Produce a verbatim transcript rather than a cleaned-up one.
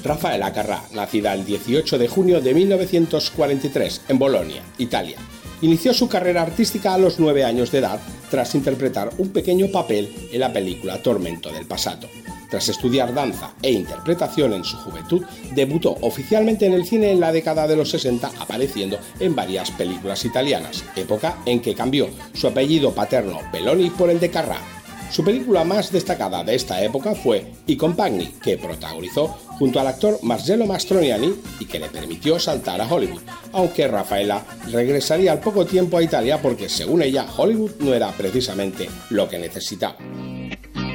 Raffaella Carrà, nacida el dieciocho de junio de mil novecientos cuarenta y tres en Bolonia, Italia, inició su carrera artística a los nueve años de edad tras interpretar un pequeño papel en la película Tormento del Passato. Tras estudiar danza e interpretación en su juventud, debutó oficialmente en el cine en la década de los sesenta, apareciendo en varias películas italianas, época en que cambió su apellido paterno Belloni por el de Carrà. Su película más destacada de esta época fue I compagni, que protagonizó junto al actor Marcello Mastroianni y que le permitió saltar a Hollywood, aunque Raffaella regresaría al poco tiempo a Italia porque, según ella, Hollywood no era precisamente lo que necesitaba.